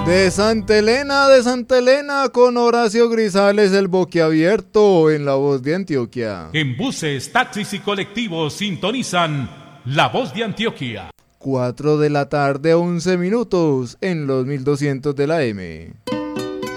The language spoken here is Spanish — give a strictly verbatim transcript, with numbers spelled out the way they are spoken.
De Santa Elena, de Santa Elena, con Horacio Grisales, el boquiabierto, en La Voz de Antioquia. En buses, taxis y colectivos sintonizan La Voz de Antioquia. cuatro de la tarde, once minutos, en los mil doscientos de la M.